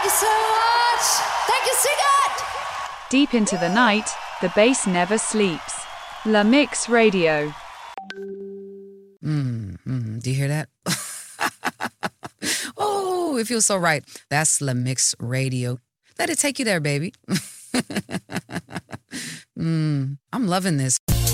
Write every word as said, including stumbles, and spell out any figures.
you so much. Thank you, Sigurd. Deep into the night, the bass never sleeps. La Mix Radio. Mm, mm, do you hear that? Oh, it feels so right. That's La Mix Radio. Let it take you there, baby. mm, I'm loving this.